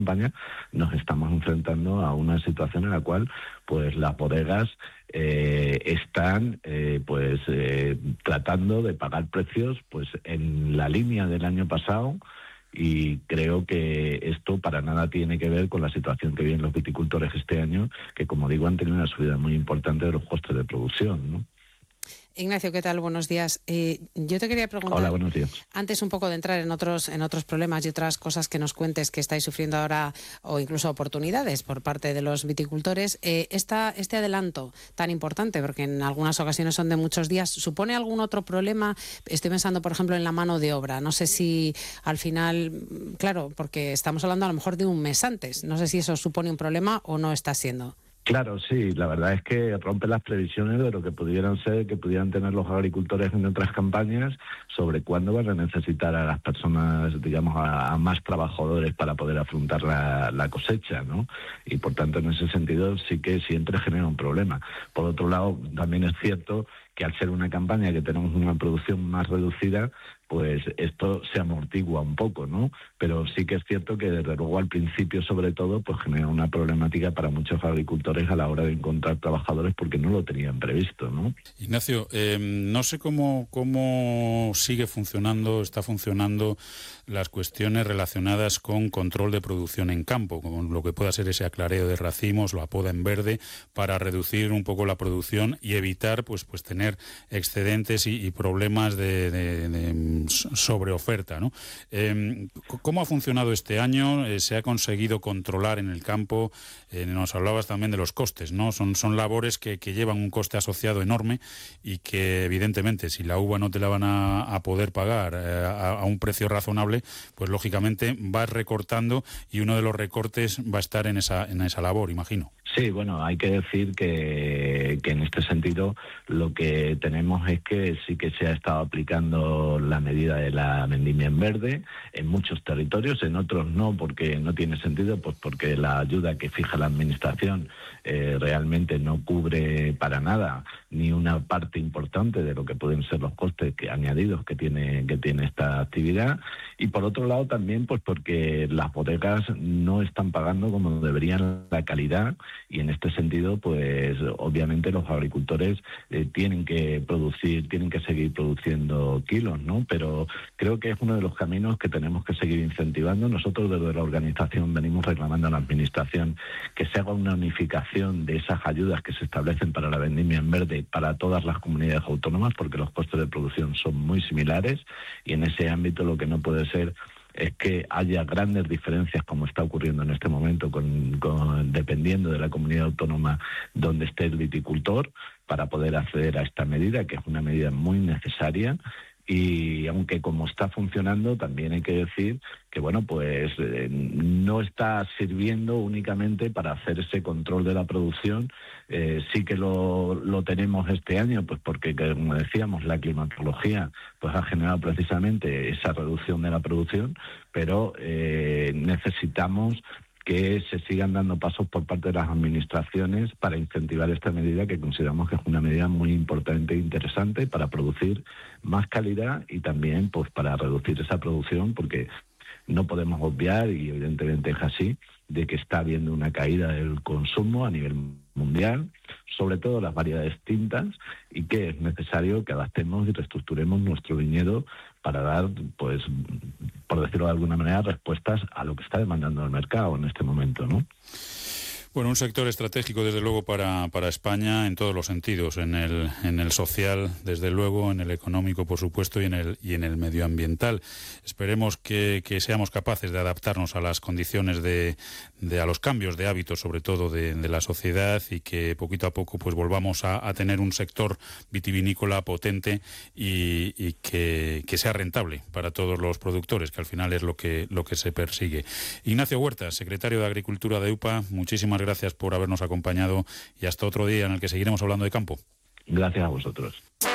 campaña, nos estamos enfrentando a una situación en la cual pues las bodegas están tratando de pagar precios pues en la línea del año pasado, y creo que esto para nada tiene que ver con la situación que viven los viticultores este año, que como digo han tenido una subida muy importante de los costes de producción, ¿no? Ignacio, ¿qué tal? Buenos días. Yo te quería preguntar, Hola, buenos días. antes un poco de entrar en otros problemas y otras cosas que nos cuentes que estáis sufriendo ahora, o incluso oportunidades por parte de los viticultores, este adelanto tan importante, porque en algunas ocasiones son de muchos días, ¿supone algún otro problema? Estoy pensando, por ejemplo, en la mano de obra. No sé si al final, claro, porque estamos hablando a lo mejor de un mes antes, no sé si eso supone un problema o no está siendo. Claro, sí, la verdad es que rompe las previsiones de lo que pudieran tener los agricultores en otras campañas sobre cuándo van a necesitar a las personas, digamos, a más trabajadores para poder afrontar la cosecha, ¿no? Y por tanto, en ese sentido, sí que siempre genera un problema. Por otro lado, también es cierto que al ser una campaña que tenemos una producción más reducida, pues esto se amortigua un poco, ¿no? Pero sí que es cierto que desde luego al principio, sobre todo, pues genera una problemática para muchos agricultores a la hora de encontrar trabajadores porque no lo tenían previsto, ¿no? Ignacio, no sé cómo está funcionando las cuestiones relacionadas con control de producción en campo, con lo que pueda ser ese aclareo de racimos, la poda en verde, para reducir un poco la producción y evitar pues tener excedentes y problemas de sobreoferta, ¿no? ¿Cómo ha funcionado este año? ¿Se ha conseguido controlar en el campo? Nos hablabas también de los costes, ¿no? Son labores que llevan un coste asociado enorme y que evidentemente si la uva no te la van a poder pagar a un precio razonable, pues lógicamente vas recortando y uno de los recortes va a estar en esa labor, imagino. Sí, bueno, hay que decir que en este sentido lo que tenemos es que sí que se ha estado aplicando la medida de la vendimia en verde en muchos territorios, en otros no, porque no tiene sentido, pues porque la ayuda que fija la administración realmente no cubre para nada ni una parte importante de lo que pueden ser los costes añadidos que tiene esta actividad. Y por otro lado también pues porque las bodegas no están pagando como deberían la calidad, y en este sentido pues obviamente los agricultores tienen que seguir produciendo kilos, ¿no? Pero creo que es uno de los caminos que tenemos que seguir incentivando. Nosotros desde la organización venimos reclamando a la administración que se haga una unificación de esas ayudas que se establecen para la vendimia en verde para todas las comunidades autónomas, porque los costes de producción son muy similares, y en ese ámbito lo que no puede ser es que haya grandes diferencias como está ocurriendo en este momento dependiendo de la comunidad autónoma donde esté el viticultor, para poder acceder a esta medida, que es una medida muy necesaria. Y aunque como está funcionando, también hay que decir que bueno, pues no está sirviendo únicamente para hacer ese control de la producción. Sí que lo tenemos este año, pues porque, como decíamos, la climatología pues ha generado precisamente esa reducción de la producción, pero necesitamos que se sigan dando pasos por parte de las administraciones para incentivar esta medida, que consideramos que es una medida muy importante e interesante para producir más calidad y también pues para reducir esa producción, porque no podemos obviar, y evidentemente es así, de que está habiendo una caída del consumo a nivel mundial, sobre todo las variedades tintas, y que es necesario que adaptemos y reestructuremos nuestro viñedo para dar, pues, por decirlo de alguna manera, respuestas a lo que está demandando el mercado en este momento, ¿no? Bueno, un sector estratégico desde luego para España en todos los sentidos, en el social desde luego, en el económico por supuesto y en el medioambiental. Esperemos que seamos capaces de adaptarnos a las condiciones a los cambios de hábitos sobre todo de la sociedad, y que poquito a poco pues volvamos a tener un sector vitivinícola potente y que sea rentable para todos los productores, que al final es lo que se persigue. Ignacio Huertas, secretario de Agricultura de UPA, muchísimas gracias por habernos acompañado y hasta otro día en el que seguiremos hablando de campo. Gracias a vosotros.